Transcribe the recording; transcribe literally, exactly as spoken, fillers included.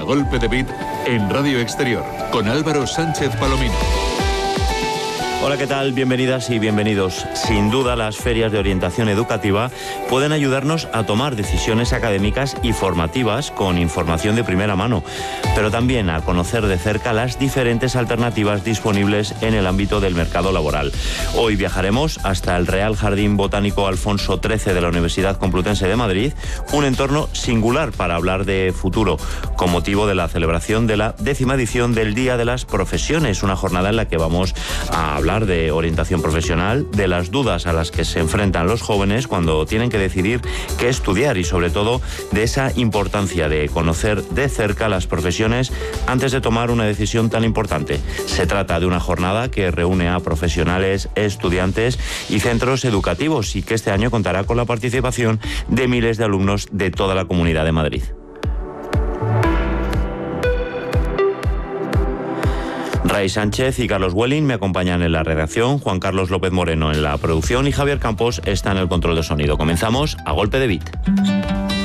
Golpe de Beat en Radio Exterior, con Álvaro Sánchez Palomino. Hola, ¿qué tal? Bienvenidas y bienvenidos. Sin duda, las ferias de orientación educativa pueden ayudarnos a tomar decisiones académicas y formativas con información de primera mano, pero también a conocer de cerca las diferentes alternativas disponibles en el ámbito del mercado laboral. Hoy viajaremos hasta el Real Jardín Botánico Alfonso trece de la Universidad Complutense de Madrid, un entorno singular para hablar de futuro, con motivo de la celebración de la décima edición del Día de las Profesiones, una jornada en la que vamos a hablar de orientación profesional, de las dudas a las que se enfrentan los jóvenes cuando tienen que decidir qué estudiar y sobre todo de esa importancia de conocer de cerca las profesiones antes de tomar una decisión tan importante. Se trata de una jornada que reúne a profesionales, estudiantes y centros educativos y que este año contará con la participación de miles de alumnos de toda la Comunidad de Madrid. Ray Sánchez y Carlos Welling me acompañan en la redacción, Juan Carlos López Moreno en la producción y Javier Campos está en el control de sonido. Comenzamos a golpe de beat.